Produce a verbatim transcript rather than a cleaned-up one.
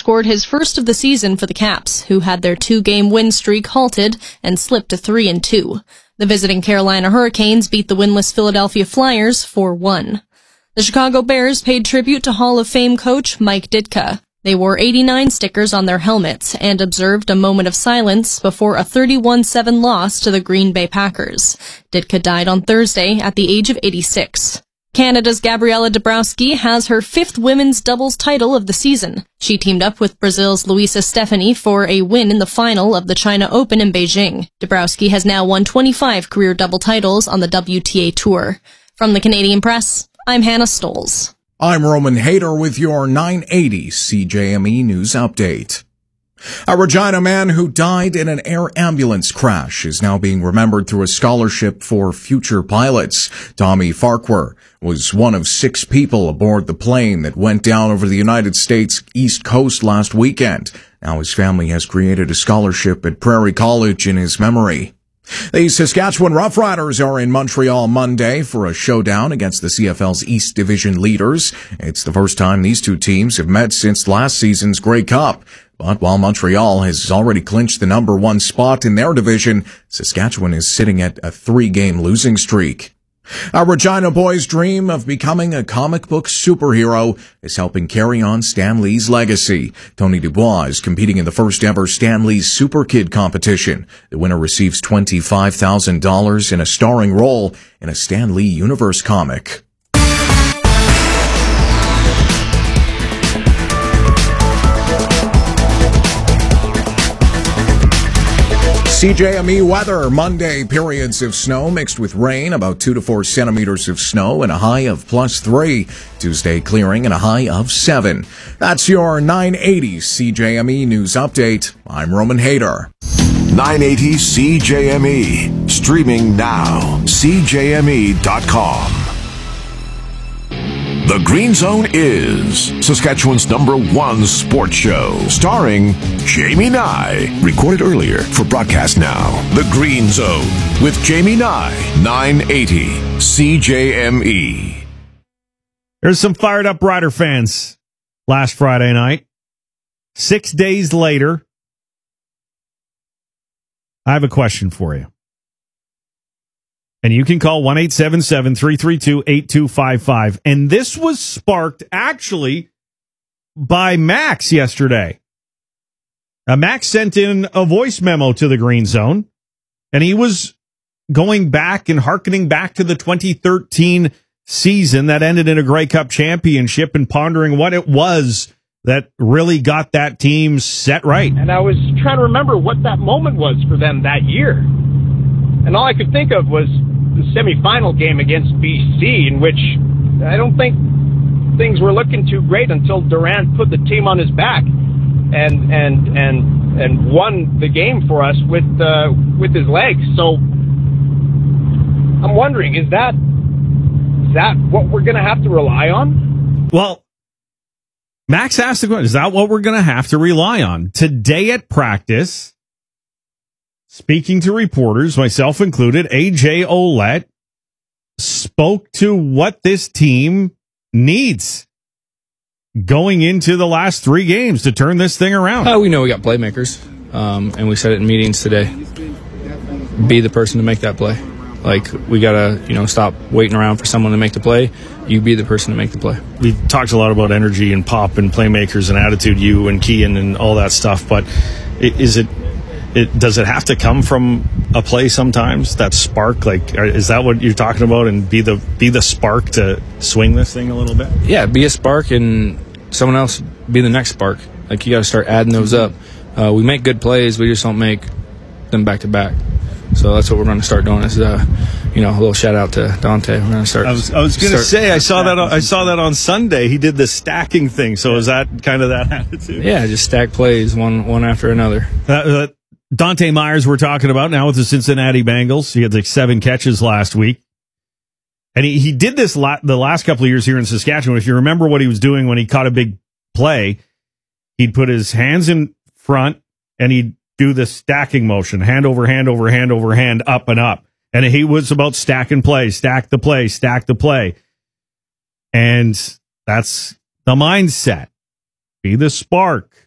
scored his first of the season for the Caps, who had their two-game win streak halted and slipped to three and two. The visiting Carolina Hurricanes beat the winless Philadelphia Flyers four one. The Chicago Bears paid tribute to Hall of Fame coach Mike Ditka. They wore eighty-nine stickers on their helmets and observed a moment of silence before a thirty-one seven loss to the Green Bay Packers. Ditka died on Thursday at the age of eighty-six. Canada's Gabriela Dabrowski has her fifth women's doubles title of the season. She teamed up with Brazil's Luisa Stefani for a win in the final of the China Open in Beijing. Dabrowski has now won twenty-five career double titles on the W T A Tour. From the Canadian Press, I'm Hannah Stoles. I'm Roman Hayter with your nine eighty C J M E News Update. A Regina man who died in an air ambulance crash is now being remembered through a scholarship for future pilots. Tommy Farquhar was one of six people aboard the plane that went down over the United States East Coast last weekend. Now his family has created a scholarship at Prairie College in his memory. The Saskatchewan Roughriders are in Montreal Monday for a showdown against the C F L's East Division leaders. It's the first time these two teams have met since last season's Grey Cup. But while Montreal has already clinched the number one spot in their division, Saskatchewan is sitting at a three-game losing streak. A Regina boy's dream of becoming a comic book superhero is helping carry on Stan Lee's legacy. Tony Dubois is competing in the first ever Stan Lee Super Kid competition. The winner receives twenty-five thousand dollars in a starring role in a Stan Lee Universe comic. C J M E weather. Monday, periods of snow mixed with rain, about two to four centimeters of snow and a high of plus three. Tuesday, clearing and a high of seven. That's your nine eighty C J M E News Update. I'm Roman Hayter. nine eighty C J M E. Streaming now. C J M E dot com. The Green Zone is Saskatchewan's number one sports show, starring Jamie Nye. Recorded earlier for broadcast now. The Green Zone with Jamie Nye, nine eighty C J M E. There's some fired up Rider fans last Friday night. Six days later, I have a question for you. And you can call one eight seven seven, three three two, eight two five five. And this was sparked, actually, by Max yesterday. Uh, Max sent in a voice memo to the Green Zone, and he was going back and hearkening back to the twenty thirteen season that ended in a Grey Cup championship and pondering what it was that really got that team set right. And I was trying to remember what that moment was for them that year. And all I could think of was the semifinal game against B C, in which I don't think things were looking too great until Durant put the team on his back and and and and won the game for us with uh, with his legs. So I'm wondering, is that is that what we're going to have to rely on? Well, Max asked the question, is that what we're going to have to rely on? Today at practice, speaking to reporters, myself included, A J Ouellette spoke to what this team needs going into the last three games to turn this thing around. Uh, we know we got playmakers, um, and we said it in meetings today. Be the person to make that play. Like, we got to, you know, stop waiting around for someone to make the play. You be the person to make the play. We've talked a lot about energy and pop and playmakers and attitude, you and Kean and all that stuff, but is it It, does it have to come from a play sometimes? That spark, like, is that what you're talking about? And be the be the spark to swing this thing a little bit? Yeah, be a spark, and someone else be the next spark. Like, you got to start adding those up. Uh, we make good plays, we just don't make them back to back. So that's what we're going to start doing. Is uh, you know, a little shout out to Dante. We're going to start. I was I was going to say I saw that on, I saw that on Sunday. He did the stacking thing. So is that kind of that attitude? Yeah, just stack plays one one after another. Uh, uh, Dante Myers we're talking about now with the Cincinnati Bengals. He had like seven catches last week. And he, he did this la- the last couple of years here in Saskatchewan. If you remember what he was doing when he caught a big play, he'd put his hands in front and he'd do the stacking motion, hand over hand over hand over hand, up and up. And he was about stacking play, stack the play, stack the play. And that's the mindset. Be the spark.